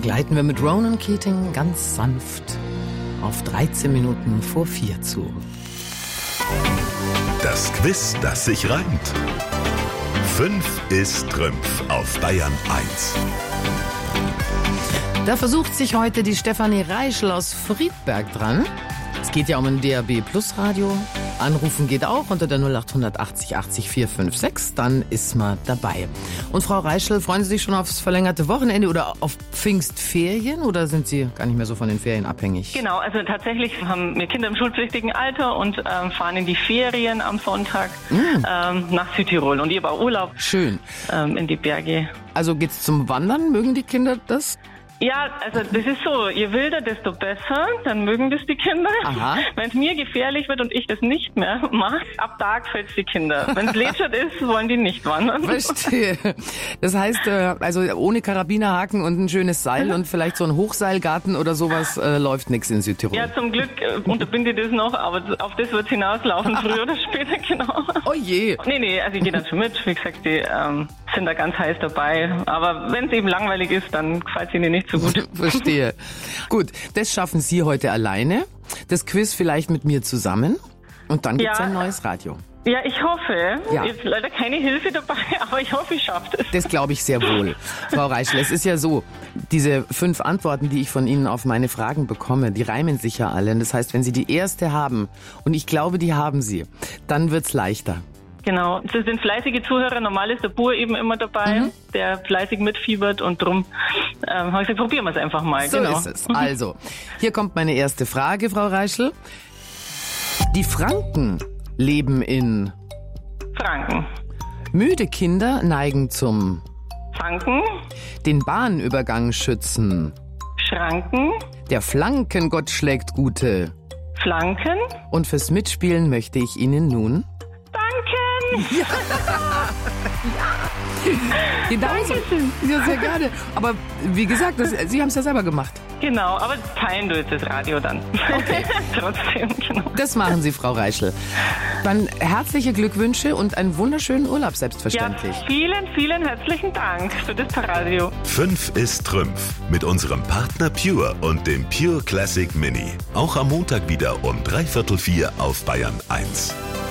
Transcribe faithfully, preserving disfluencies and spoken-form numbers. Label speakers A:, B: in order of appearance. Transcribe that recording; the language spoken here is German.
A: gleiten wir mit Ronan Keating ganz sanft auf dreizehn Minuten vor vier zu.
B: Das Quiz, das sich reimt. Fünf ist Trümpf auf Bayern eins.
A: Da versucht sich heute die Stefanie Reischl aus Friedberg dran. Es geht ja um ein D A B Plus Radio. Anrufen geht auch unter der null acht achtzig achtzig vier fünf sechs. Dann ist man dabei. Und Frau Reischl, freuen Sie sich schon aufs verlängerte Wochenende oder auf Pfingstferien? Oder sind Sie gar nicht mehr so von den Ferien abhängig?
C: Genau, also tatsächlich haben wir Kinder im schulpflichtigen Alter und ähm, fahren in die Ferien am Sonntag mm. ähm, nach Südtirol. Und ich habe auch Urlaub.
A: Schön.
C: Ähm, in die Berge.
A: Also geht's zum Wandern? Mögen die Kinder das?
C: Ja, also das ist so, je wilder, desto besser, dann mögen das die Kinder. Wenn es mir gefährlich wird und ich das nicht mehr mache, ab da gefällt es die Kinder. Wenn es lätschert ist, wollen die nicht wandern.
A: Verstehe. Das heißt, also ohne Karabinerhaken und ein schönes Seil und vielleicht so ein Hochseilgarten oder sowas äh, läuft nichts in Südtirol.
C: Ja, zum Glück äh, unterbinde ich das noch, aber auf das wird es hinauslaufen, früher oder später, genau.
A: Oh je.
C: Nee, nee, also ich gehe dann schon mit. Wie gesagt, die ähm, sind da ganz heiß dabei. Aber wenn es eben langweilig ist, dann gefällt es ihnen nicht so gut.
A: Verstehe. Gut, das schaffen Sie heute alleine. Das Quiz vielleicht mit mir zusammen. Und dann gibt's ja ein neues Radio.
C: Ja, ich hoffe.
A: Ja.
C: Ich habe leider keine Hilfe dabei, aber ich hoffe, ich schaffe das.
A: Das glaube ich sehr wohl. Frau Reischl, es ist ja so, diese fünf Antworten, die ich von Ihnen auf meine Fragen bekomme, die reimen sich ja alle. Das heißt, wenn Sie die erste haben, und ich glaube, die haben Sie, dann wird's leichter.
C: Genau, das sind fleißige Zuhörer. Normal ist der Bur eben immer dabei, mhm. der fleißig mitfiebert und drum ähm, habe ich gesagt, probieren wir es einfach mal.
A: So
C: genau.
A: ist es. Also, hier kommt meine erste Frage, Frau Reischl. Die Franken leben in
C: Franken.
A: Müde Kinder neigen zum
C: Franken.
A: Den Bahnübergang schützen.
C: Schranken.
A: Der Flankengott schlägt gute
C: Flanken.
A: Und fürs Mitspielen möchte ich Ihnen nun
C: Danken!
A: Ja! Ja! Genau so. Ja, sehr gerne. Aber wie gesagt, das, Sie haben es ja selber gemacht.
C: Genau, aber teilen du jetzt das Radio dann.
A: Okay.
C: Trotzdem, genau.
A: Das machen Sie, Frau Reischl. Dann herzliche Glückwünsche und einen wunderschönen Urlaub, selbstverständlich.
C: Ja, vielen, vielen herzlichen Dank für das Radio.
B: Fünf ist Trümpf mit unserem Partner Pure und dem Pure Classic Mini. Auch am Montag wieder um dreiviertel vier auf Bayern eins.